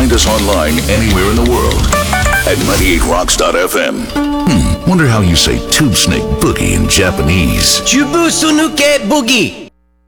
find us online anywhere in the world at 98rocks.fm. Wonder how you say tube snake boogie in Japanese. Chubu Sunuke Boogie.